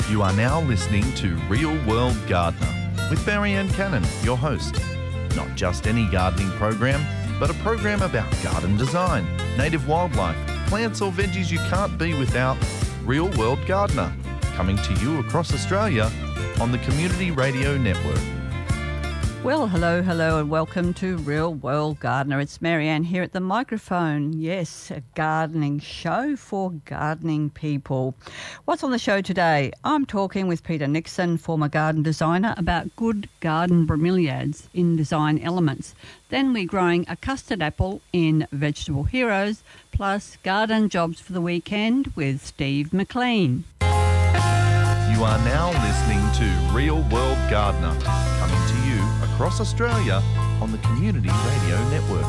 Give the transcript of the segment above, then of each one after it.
You are now listening to Real World Gardener with Marianne Cannon, your host. Not just any gardening program, but a program about garden design, native wildlife, plants or veggies you can't be without. Real World Gardener, coming to you across Australia on the Community Radio Network. Well, hello, and welcome to Real World Gardener. It's Marianne here at the microphone. Yes, a gardening show for gardening people. What's on the show today? I'm talking with Peter Nixon, former garden designer, about good garden bromeliads in Design Elements. Then we're growing a custard apple in Vegetable Heroes, plus garden jobs for the weekend with Steve McLean. You are now listening to Real World Gardener, coming to you across Australia on the Community Radio Network.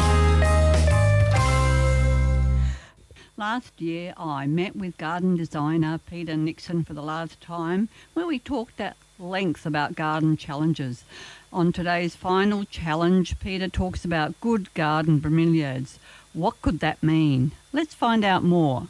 Last year I met with garden designer Peter Nixon for the last time, where we talked at length about garden challenges. On today's final challenge, Peter talks about good garden bromeliads. What could that mean? Let's find out more.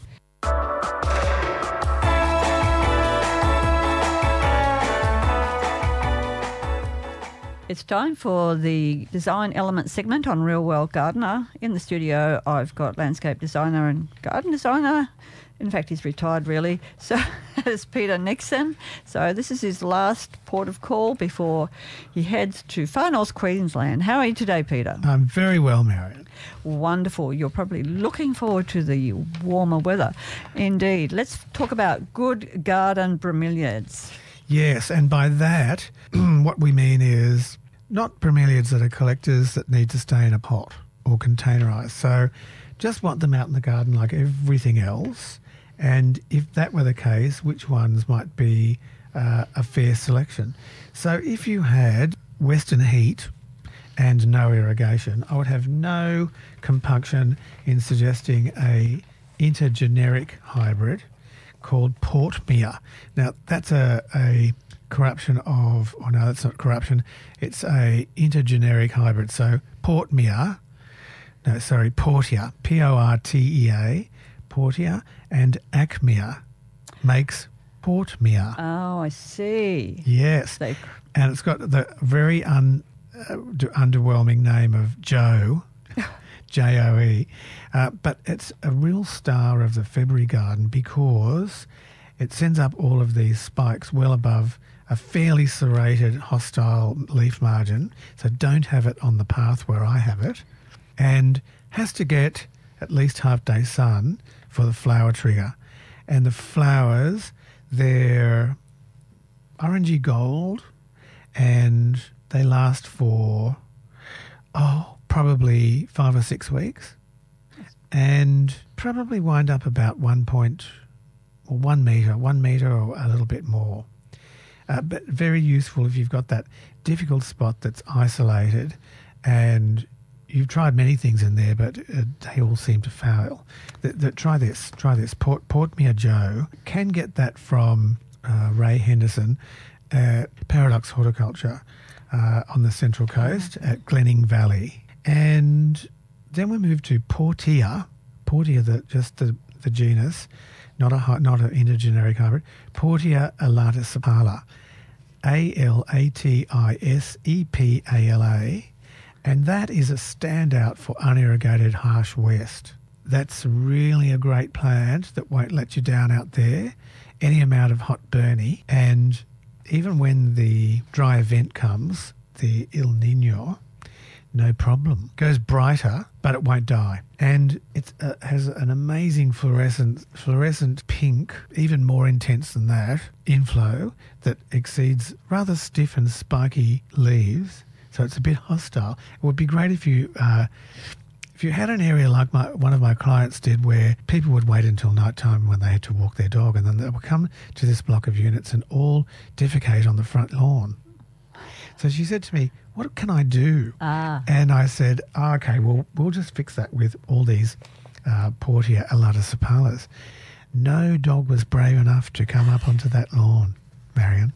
It's time for the Design Element segment on Real World Gardener. In the studio, I've got landscape designer and garden designer. In fact, he's retired, really. So it's Peter Nixon. So this is his last port of call before he heads to far north Queensland. How are you today, Peter? I'm very well, Marion. Wonderful. You're probably looking forward to the warmer weather. Indeed. Let's talk about good garden bromeliads. Yes, and by that, what we mean is not bromeliads that are collectors that need to stay in a pot or containerised. So just want them out in the garden like everything else. And if that were the case, which ones might be a fair selection? So if you had Western heat and no irrigation, I would have no compunction in suggesting a intergeneric hybrid called Portmere. Now, that's a corruption of, oh no, that's not corruption, it's a intergeneric hybrid. So Portia, P-O-R-T-E-A, Portia, and Acmere makes Portmere. Oh, I see. Yes. And it's got the very underwhelming name of Joe, J-O-E. But it's a real star of the February garden because it sends up all of these spikes well above a fairly serrated, hostile leaf margin. So don't have it on the path where I have it. And has to get at least half-day sun for the flower trigger. And the flowers, they're orangey gold and they last for, probably 5 or 6 weeks, and probably wind up about 1 metre or a little bit more. But very useful if you've got that difficult spot that's isolated and you've tried many things in there, but they all seem to fail. Try this. Portmere Joe. Can get that from Ray Henderson at Paradox Horticulture on the Central Coast at Glenning Valley. And then we move to Portia, the genus, not an intergeneric hybrid, Portia alatisepala, Alatisepala, and that is a standout for unirrigated harsh west. That's really a great plant that won't let you down out there, any amount of hot burny, and even when the dry event comes, the El Nino, no problem. Goes brighter, but it won't die. And it has an amazing fluorescent pink, even more intense than that, inflow that exceeds rather stiff and spiky leaves. So it's a bit hostile. It would be great if you had an area like one of my clients did, where people would wait until night time when they had to walk their dog, and then they would come to this block of units and all defecate on the front lawn. So she said to me, "What can I do?" And I said, "Okay, well, we'll just fix that with all these Portia elatisepalas." No dog was brave enough to come up onto that lawn, Marion.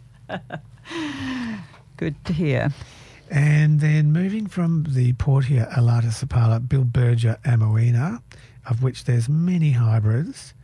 Good to hear. And then moving from the Portia alatisepala, Bilbergia amoena, of which there's many hybrids,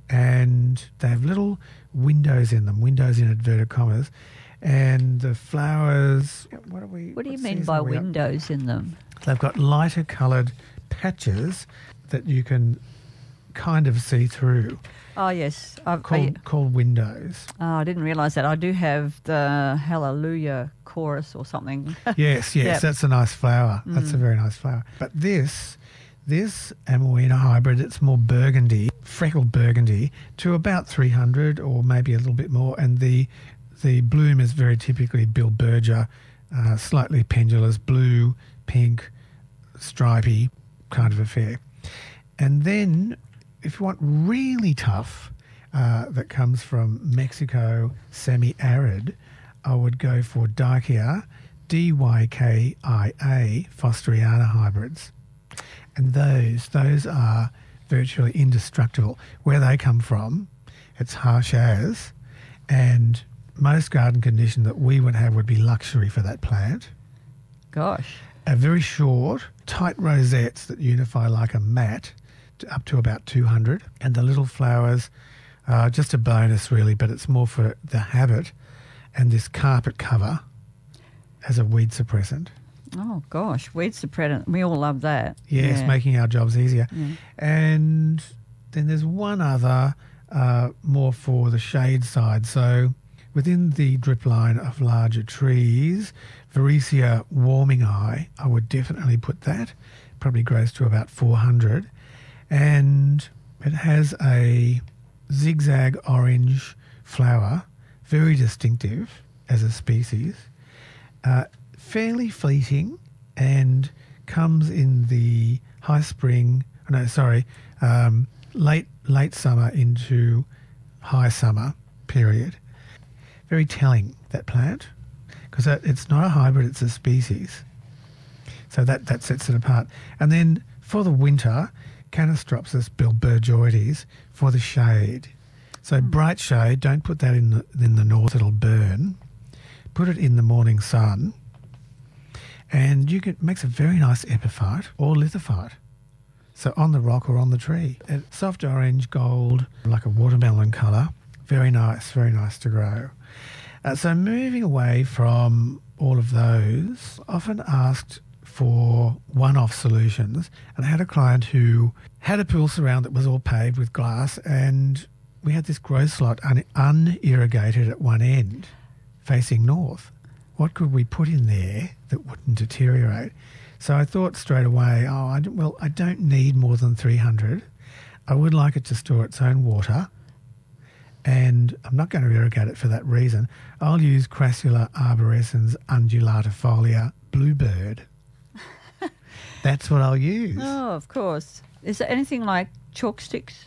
and they have little windows in them, windows in inverted commas, and the flowers. What do you mean by windows in them? They've got lighter coloured patches that you can kind of see through. Oh, yes. Called windows. Oh, I didn't realise that. I do have the Hallelujah chorus or something. Yes, Yep. That's a nice flower. That's a very nice flower. But this Amawina hybrid, it's more burgundy, freckled burgundy, to about 300 or maybe a little bit more. And the bloom is very typically Bilberger, slightly pendulous, blue, pink, stripy kind of affair. And then if you want really tough, that comes from Mexico, semi-arid, I would go for Dykia, Dykia Fosteriana hybrids. And those are virtually indestructible. Where they come from, it's harsh as, and most garden condition that we would have would be luxury for that plant. Gosh. A very short, tight rosettes that unify like a mat, up to about 200, and the little flowers are just a bonus really, but it's more for the habit and this carpet cover as a weed suppressant. Oh gosh, weed suppressant, we all love that. Yes, Yeah. making our jobs easier. Yeah. And then there's one other more for the shade side. So within the drip line of larger trees, Varesia warming eye, I would definitely put that. Probably grows to about 400. And it has a zigzag orange flower, very distinctive as a species, fairly fleeting, and comes in the late summer into high summer period. Very telling, that plant, because it's not a hybrid, it's a species. So that sets it apart. And then for the winter, Canistropsis bilbergioides for the shade. So bright shade, don't put that in the north, it'll burn. Put it in the morning sun, and it makes a very nice epiphyte or lithophyte. So on the rock or on the tree. Soft orange, gold, like a watermelon colour. Very nice to grow. So moving away from all of those, often asked for one-off solutions. And I had a client who had a pool surround that was all paved with glass, and we had this growth slot unirrigated at one end, facing north. What could we put in there that wouldn't deteriorate? So I thought straight away, I don't need more than 300. I would like it to store its own water, and I'm not going to irrigate it for that reason. I'll use Crassula arborescens undulatifolia bluebird. That's what I'll use. Oh, of course. Is there anything like chalk sticks?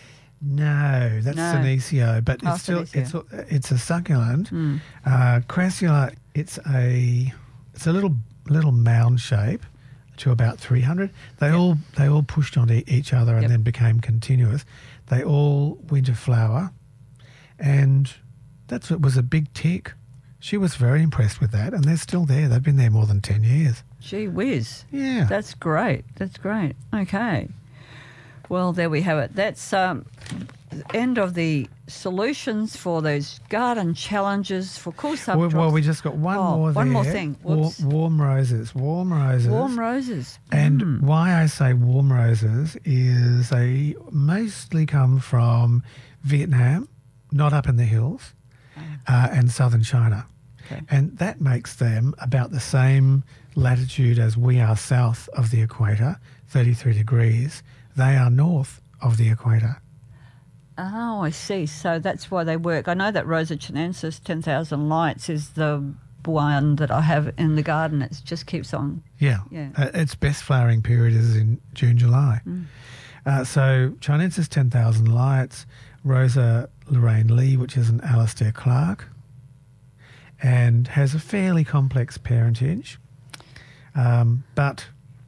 No, that's Senecio, but it's still Senecio. it's a succulent. Crassula, it's a little mound shape to about 300. They all pushed onto each other and then became continuous. They all winter flower, and that's what was a big tick. She was very impressed with that, and they're still there. They've been there more than 10 years. Gee whiz. Yeah. That's great. Okay. Well, there we have it. That's the end of the solutions for those garden challenges for cool subdrops. Well, we just got one more there. One more thing. Whoops. Warm roses. Warm roses. And why I say warm roses is they mostly come from Vietnam, not up in the hills, and southern China. Okay. And that makes them about the same latitude as we are south of the equator, 33 degrees. They are north of the equator. Oh, I see. So that's why they work. I know that Rosa chinensis 10,000 lights is the one that I have in the garden. It just keeps on. Yeah. Its best flowering period is in June, July. So Chinensis 10,000 lights, Rosa Lorraine Lee, which is an Alastair Clark, and has a fairly complex parentage, but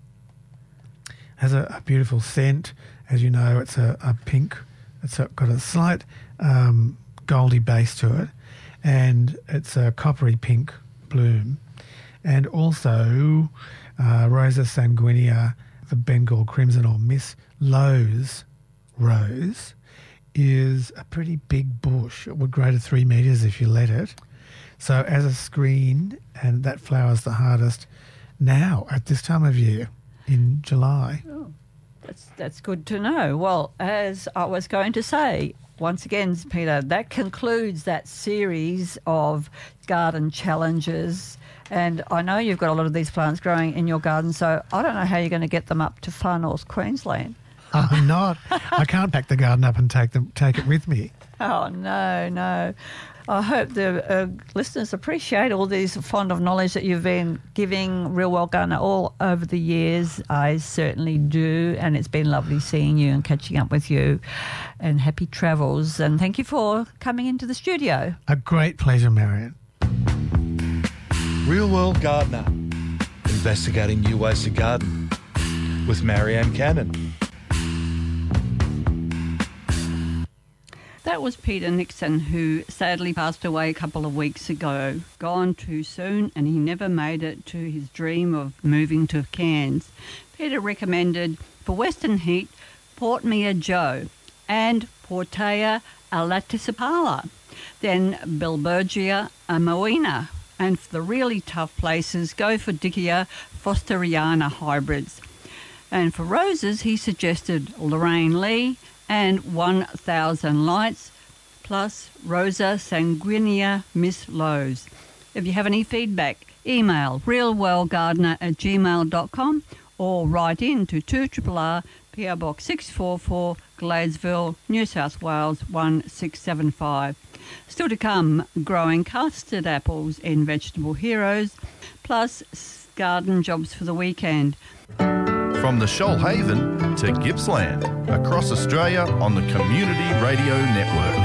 has a beautiful scent. As you know, it's a pink. It's got a slight goldy base to it, and it's a coppery pink bloom. And also Rosa sanguinea, the Bengal crimson or Miss Lowe's rose, is a pretty big bush. It would grow to 3 metres if you let it. So as a screen, and that flower's the hardest now at this time of year in July. Oh, that's good to know. Well, as I was going to say, once again, Peter, that concludes that series of garden challenges. And I know you've got a lot of these plants growing in your garden, so I don't know how you're going to get them up to far north Queensland. I'm not. I can't pack the garden up and take it with me. Oh, no. I hope the listeners appreciate all these fond of knowledge that you've been giving Real World Gardener all over the years. I certainly do, and it's been lovely seeing you and catching up with you. And happy travels, and thank you for coming into the studio. A great pleasure, Marion. Real World Gardener, investigating new ways to garden with Marianne Cannon. That was Peter Nixon, who sadly passed away a couple of weeks ago. Gone too soon, and he never made it to his dream of moving to Cairns. Peter recommended for Western Heat, Port Mia Joe and Portea Alatisipala, then Bilbergia Amoena. And for the really tough places, go for Dickia Fosteriana hybrids. And for roses, he suggested Lorraine Lee and 1000 Lights, plus Rosa Sanguinea Miss Lowe's. If you have any feedback, email realworldgardener@gmail.com or write in to 2RRR PO Box 644 Gladesville, New South Wales 1675. Still to come, growing custard apples in Vegetable Heroes, plus garden jobs for the weekend. From the Shoalhaven to Gippsland, across Australia on the Community Radio Network.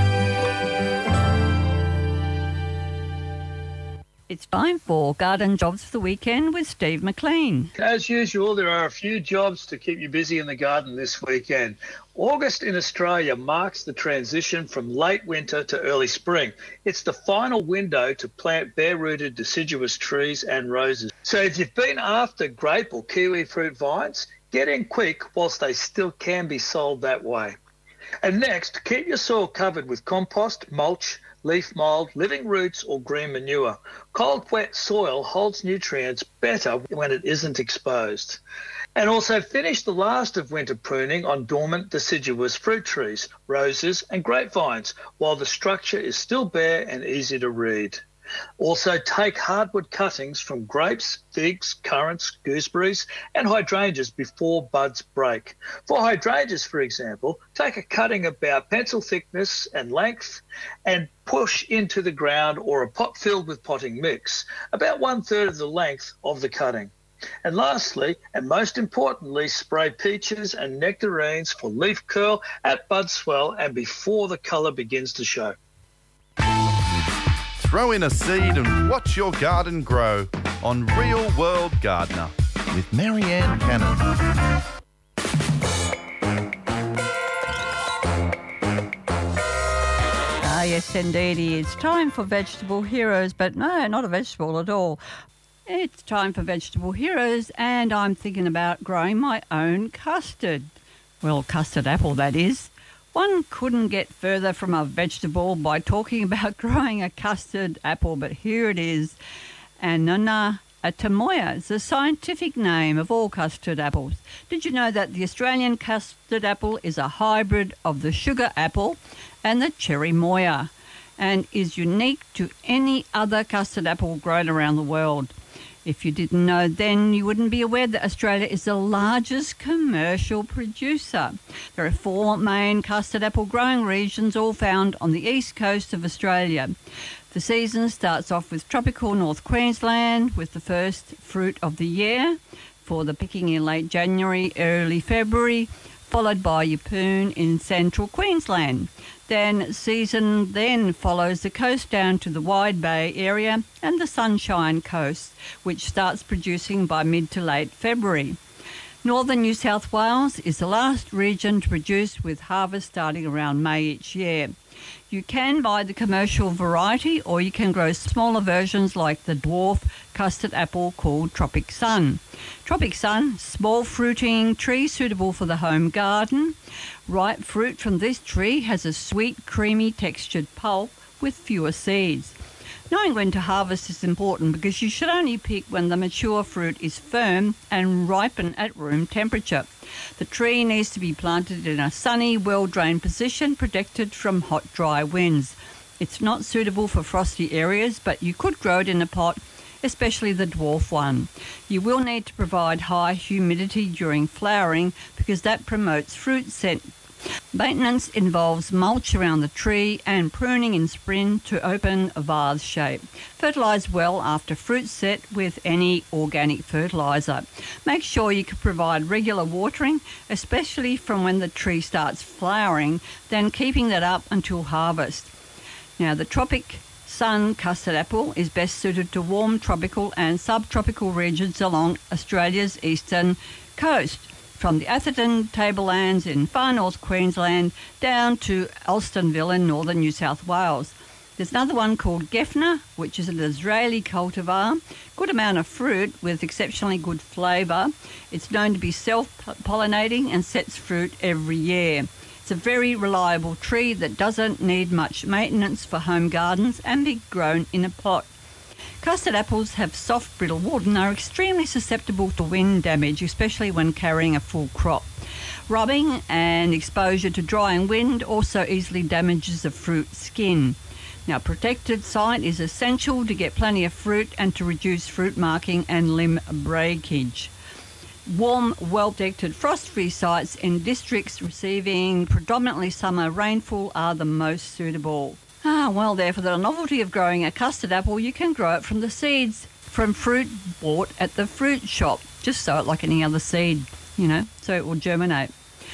It's time for Garden Jobs for the Weekend with Steve McLean. As usual, there are a few jobs to keep you busy in the garden this weekend. August in Australia marks the transition from late winter to early spring. It's the final window to plant bare-rooted deciduous trees and roses. So if you've been after grape or kiwi fruit vines, get in quick whilst they still can be sold that way. And next, keep your soil covered with compost, mulch, leaf mould, living roots or green manure. Cold, wet soil holds nutrients better when it isn't exposed. And also finish the last of winter pruning on dormant deciduous fruit trees, roses and grapevines while the structure is still bare and easy to read. Also take hardwood cuttings from grapes, figs, currants, gooseberries and hydrangeas before buds break. For hydrangeas, for example, take a cutting about pencil thickness and length and push into the ground or a pot filled with potting mix, about 1/3 of the length of the cutting. And lastly, and most importantly, spray peaches and nectarines for leaf curl at bud swell and before the colour begins to show. Throw in a seed and watch your garden grow on Real World Gardener with Marianne Cannon. Yes, indeedy. It's time for Vegetable Heroes, but no, not a vegetable at all. It's time for Vegetable Heroes, and I'm thinking about growing my own custard. Well, custard apple, that is. One couldn't get further from a vegetable by talking about growing a custard apple, but here it is. Annona atamoya is the scientific name of all custard apples. Did you know that the Australian custard apple is a hybrid of the sugar apple and the cherry moya, and is unique to any other custard apple grown around the world? If you didn't know then, you wouldn't be aware that Australia is the largest commercial producer. There are 4 main custard apple growing regions, all found on the east coast of Australia. The season starts off with tropical North Queensland with the first fruit of the year for the picking in late January, early February, followed by Yeppoon in central Queensland. Season then follows the coast down to the Wide Bay area and the Sunshine Coast, which starts producing by mid to late February. Northern New South Wales is the last region to produce, with harvest starting around May each year. You can buy the commercial variety, or you can grow smaller versions like the dwarf custard apple called Tropic Sun. Tropic Sun, small fruiting tree suitable for the home garden. Ripe fruit from this tree has a sweet, creamy textured pulp with fewer seeds. Knowing when to harvest is important because you should only pick when the mature fruit is firm and ripen at room temperature. The tree needs to be planted in a sunny, well-drained position, protected from hot, dry winds. It's not suitable for frosty areas, but you could grow it in a pot, especially the dwarf one. You will need to provide high humidity during flowering because that promotes fruit scent. Maintenance involves mulch around the tree and pruning in spring to open a vase shape. Fertilise well after fruit set with any organic fertiliser. Make sure you can provide regular watering, especially from when the tree starts flowering, then keeping that up until harvest. Now, the Tropic Sun custard apple is best suited to warm tropical and subtropical regions along Australia's eastern coast, from the Atherton tablelands in far north Queensland down to Alstonville in northern New South Wales. There's another one called Gefner, which is an Israeli cultivar. Good amount of fruit with exceptionally good flavour. It's known to be self-pollinating and sets fruit every year. It's a very reliable tree that doesn't need much maintenance for home gardens and be grown in a pot. Custard apples have soft, brittle wood and are extremely susceptible to wind damage, especially when carrying a full crop. Rubbing and exposure to drying wind also easily damages the fruit skin. Now, protected site is essential to get plenty of fruit and to reduce fruit marking and limb breakage. Warm, well-protected, frost-free sites in districts receiving predominantly summer rainfall are the most suitable. Well, there, for the novelty of growing a custard apple, you can grow it from the seeds from fruit bought at the fruit shop. Just sow it like any other seed, so it will germinate.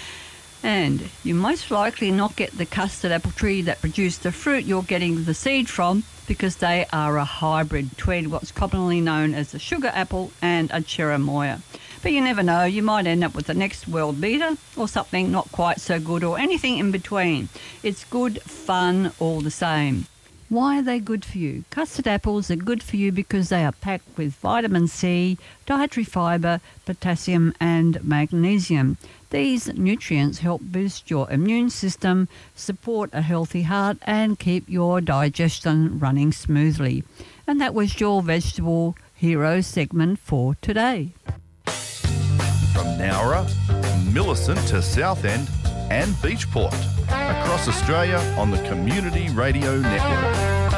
And you most likely not get the custard apple tree that produced the fruit you're getting the seed from, because they are a hybrid between what's commonly known as a sugar apple and a cherimoya. But you never know, you might end up with the next world beater or something not quite so good, or anything in between. It's good fun all the same. Why are they good for you? Custard apples are good for you because they are packed with vitamin C, dietary fibre, potassium and magnesium. These nutrients help boost your immune system, support a healthy heart and keep your digestion running smoothly. And that was your Vegetable Hero segment for today. From Nowra, Millicent to Southend and Beachport, across Australia on the Community Radio Network.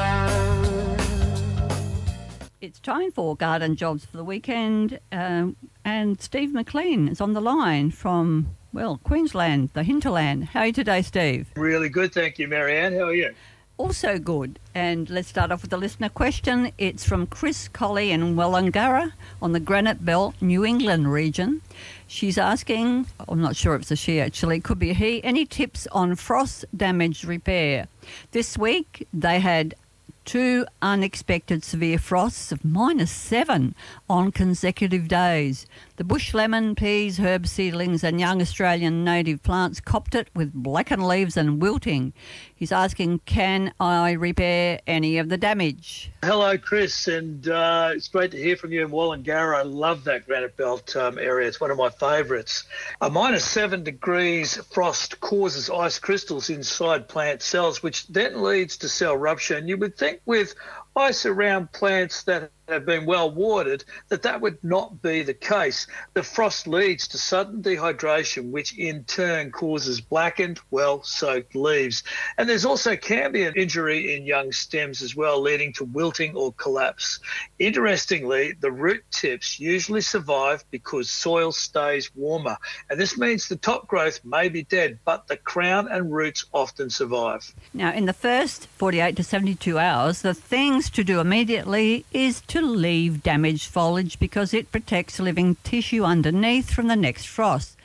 It's time for Garden Jobs for the weekend, and Steve McLean is on the line from, Queensland, the hinterland. How are you today, Steve? Really good, thank you, Marianne. How are you? Also good. And let's start off with a listener question. It's from Chris Colley in Wollongara on the Granite Belt, New England region. She's asking, I'm not sure if it's a she actually, could be a he, any tips on frost damage repair? This week they had 2 unexpected severe frosts of -7 on consecutive days. The bush lemon, peas, herb seedlings and young Australian native plants copped it with blackened leaves and wilting. He's asking, can I repair any of the damage? Hello, Chris, and it's great to hear from you in Wollongara. I love that Granite Belt area. It's one of my favourites. A -7 degrees frost causes ice crystals inside plant cells, which then leads to cell rupture. And you would think with ice around plants that have been well watered, that would not be the case. The frost leads to sudden dehydration, which in turn causes blackened, well-soaked leaves. And there's also can be an injury in young stems as well, leading to wilting or collapse. Interestingly, the root tips usually survive because soil stays warmer. And this means the top growth may be dead, but the crown and roots often survive. Now, in the first 48 to 72 hours, the things to do immediately is to leave damaged foliage because it protects living tissue underneath from the next frost.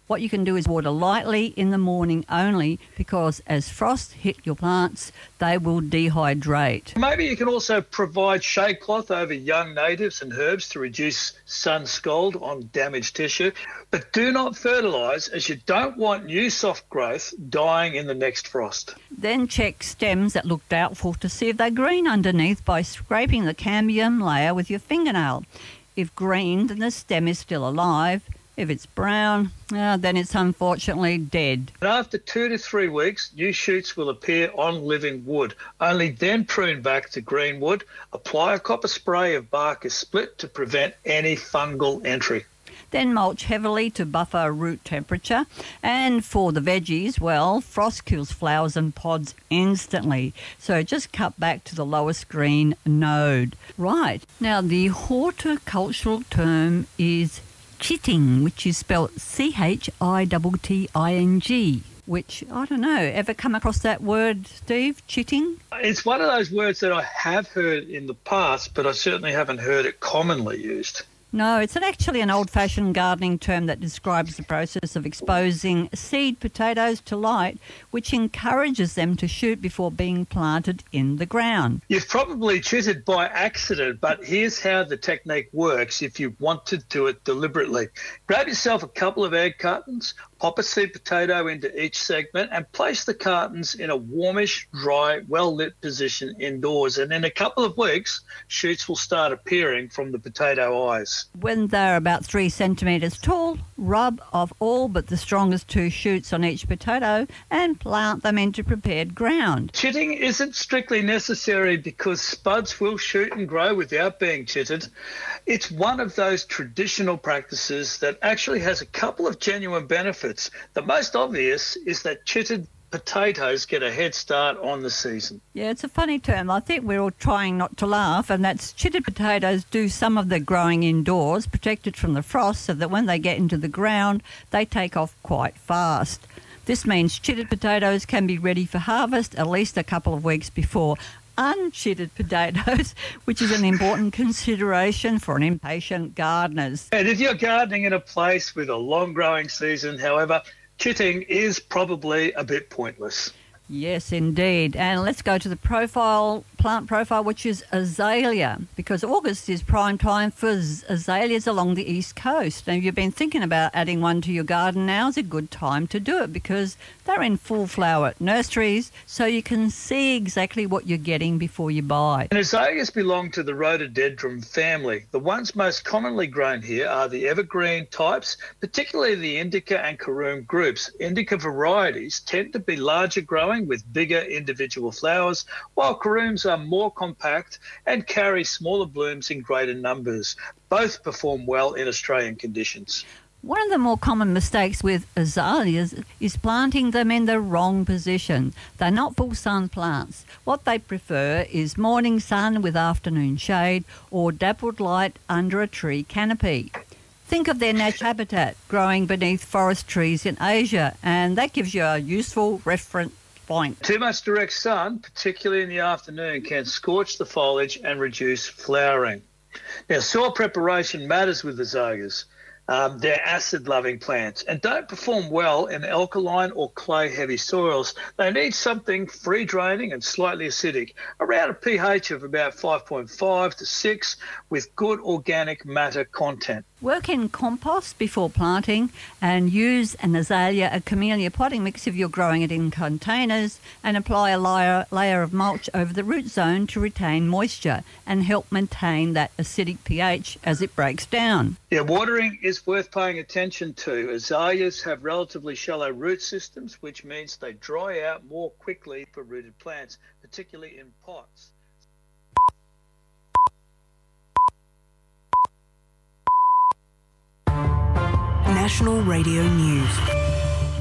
What you can do is water lightly in the morning only, because as frost hit your plants, they will dehydrate. Maybe you can also provide shade cloth over young natives and herbs to reduce sun scald on damaged tissue. But do not fertilise, as you don't want new soft growth dying in the next frost. Then check stems that look doubtful to see if they're green underneath by scraping the cambium layer with your fingernail. If green, then the stem is still alive. If it's brown, then it's unfortunately dead. And after 2 to 3 weeks, new shoots will appear on living wood. Only then prune back to green wood. Apply a copper spray if bark is split to prevent any fungal entry. Then mulch heavily to buffer root temperature. And for the veggies, well, frost kills flowers and pods instantly. So just cut back to the lowest green node. Right. Now, the horticultural term is chitting, which is spelled Chitting, which, I don't know, ever come across that word, Steve, chitting? It's one of those words that I have heard in the past, but I certainly haven't heard it commonly used. No, it's actually an old-fashioned gardening term that describes the process of exposing seed potatoes to light, which encourages them to shoot before being planted in the ground. You've probably chitted by accident, but here's how the technique works if you want to do it deliberately. Grab yourself a couple of egg cartons, pop a seed potato into each segment and place the cartons in a warmish, dry, well-lit position indoors. And in a couple of weeks, shoots will start appearing from the potato eyes. When they're about 3 centimetres tall, rub off all but the strongest 2 shoots on each potato and plant them into prepared ground. Chitting isn't strictly necessary because spuds will shoot and grow without being chitted. It's one of those traditional practices that actually has a couple of genuine benefits. The most obvious is that chitted potatoes get a head start on the season. Yeah, it's a funny term. I think we're all trying not to laugh, and that's chitted potatoes do some of the growing indoors, protected from the frost, so that when they get into the ground, they take off quite fast. This means chitted potatoes can be ready for harvest at least a couple of weeks before unchitted potatoes, which is an important consideration for an impatient gardeners. And if you're gardening in a place with a long growing season, however, chitting is probably a bit pointless. Yes, indeed. And let's go to the plant profile, which is azalea, because August is prime time for azaleas along the east coast. Now, if you've been thinking about adding one to your garden, now is a good time to do it because they're in full flower at nurseries, so you can see exactly what you're getting before you buy. And azaleas belong to the rhododendron family. The ones most commonly grown here are the evergreen types, particularly the indica and caroom groups. Indica varieties tend to be larger growing with bigger individual flowers, while carooms are more compact and carry smaller blooms in greater numbers. Both perform well in Australian conditions. One of the more common mistakes with azaleas is planting them in the wrong position. They're not full sun plants. What they prefer is morning sun with afternoon shade or dappled light under a tree canopy. Think of their natural habitat growing beneath forest trees in Asia, and that gives you a useful reference point. Too much direct sun, particularly in the afternoon, can scorch the foliage and reduce flowering. Now, soil preparation matters with azaleas. They're acid-loving plants and don't perform well in alkaline or clay-heavy soils. They need something free-draining and slightly acidic, around a pH of about 5.5 to 6 with good organic matter content. Work in compost before planting and use an azalea a camellia potting mix if you're growing it in containers, and apply a layer of mulch over the root zone to retain moisture and help maintain that acidic pH as it breaks down. Yeah, watering is worth paying attention to. Azaleas have relatively shallow root systems, which means they dry out more quickly for rooted plants, particularly in pots. National Radio News.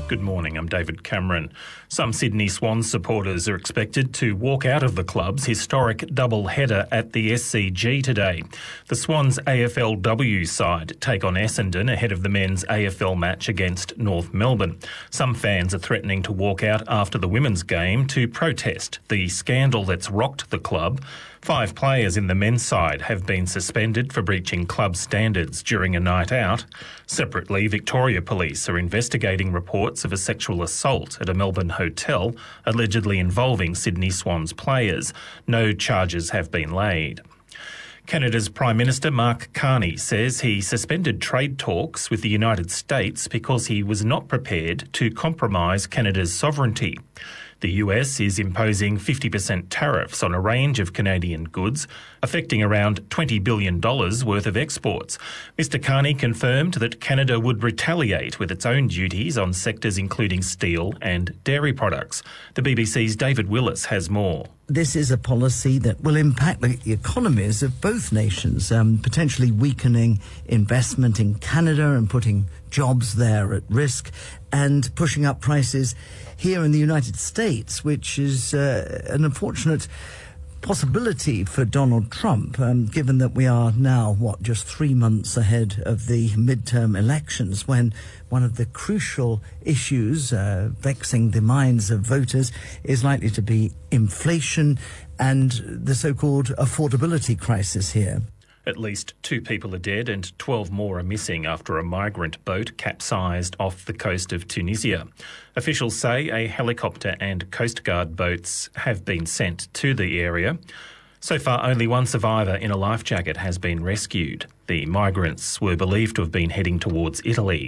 Good morning, I'm David Cameron. Some Sydney Swans supporters are expected to walk out of the club's historic double-header at the SCG today. The Swans AFLW side take on Essendon ahead of the men's AFL match against North Melbourne. Some fans are threatening to walk out after the women's game to protest the scandal that's rocked the club. 5 players in the men's side have been suspended for breaching club standards during a night out. Separately, Victoria Police are investigating reports of a sexual assault at a Melbourne hotel allegedly involving Sydney Swans players. No charges have been laid. Canada's Prime Minister Mark Carney says he suspended trade talks with the United States because he was not prepared to compromise Canada's sovereignty. The US is imposing 50% tariffs on a range of Canadian goods, affecting around $20 billion worth of exports. Mr Carney confirmed that Canada would retaliate with its own duties on sectors including steel and dairy products. The BBC's David Willis has more. This is a policy that will impact the economies of both nations, potentially weakening investment in Canada and putting jobs there at risk, and pushing up prices here in the United States, which is an unfortunate possibility for Donald Trump, given that we are now, just 3 months ahead of the midterm elections, when one of the crucial issues vexing the minds of voters is likely to be inflation and the so-called affordability crisis here. At least 2 people are dead and 12 more are missing after a migrant boat capsized off the coast of Tunisia. Officials say a helicopter and Coast Guard boats have been sent to the area. So far, only one survivor in a life jacket has been rescued. The migrants were believed to have been heading towards Italy.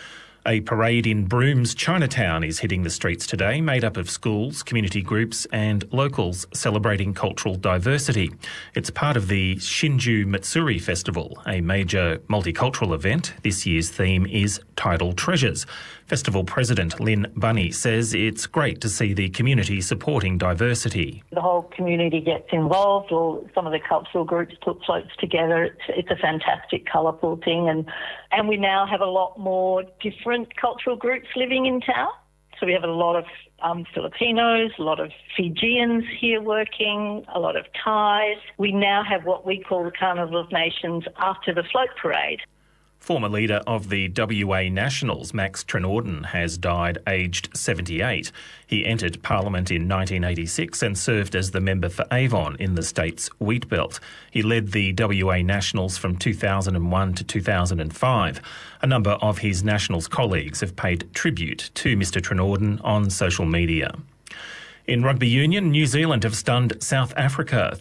A parade in Broom's Chinatown is hitting the streets today, made up of schools, community groups and locals celebrating cultural diversity. It's part of the Shinju Matsuri Festival, a major multicultural event. This year's theme is Tidal Treasures. Festival President Lynn Bunny says it's great to see the community supporting diversity. The whole community gets involved, or some of the cultural groups put floats together. It's a fantastic, colourful thing, and we now have a lot more different cultural groups living in town. So we have a lot of Filipinos, a lot of Fijians here working, a lot of Thais. We now have what we call the Carnival of Nations after the float parade. Former leader of the WA Nationals, Max Trenorden, has died aged 78. He entered Parliament in 1986 and served as the member for Avon in the state's wheat belt. He led the WA Nationals from 2001 to 2005. A number of his Nationals colleagues have paid tribute to Mr Trenorden on social media. In rugby union, New Zealand have stunned South Africa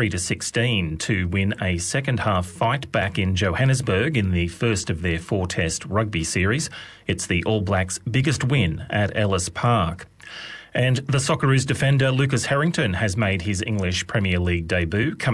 33-16 to win a second-half fight back in Johannesburg in the first of their 4-test rugby series. It's the All Blacks' biggest win at Ellis Park. And the Socceroos defender Lucas Harrington has made his English Premier League debut.